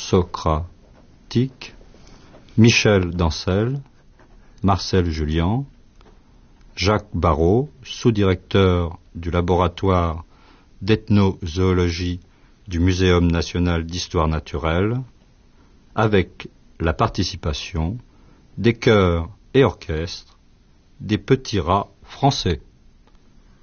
Socratique, Michel Dancel, Marcel Julian, Jacques Barrault, sous-directeur du laboratoire d'ethnozoologie du Muséum national d'histoire naturelle, avec la participation des chœurs et orchestres des petits rats français.